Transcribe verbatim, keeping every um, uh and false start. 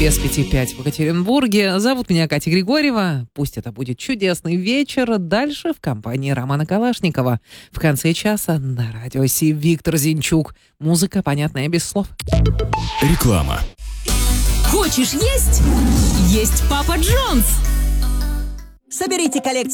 Без пяти пять в Екатеринбурге. Зовут меня Катя Григорьева. Пусть это будет чудесный вечер. Дальше в компании Романа Калашникова. В конце часа на радио Си Виктор Зинчук. Музыка, понятная без слов. Реклама. Хочешь есть? Есть Папа Джонс. Соберите коллекцию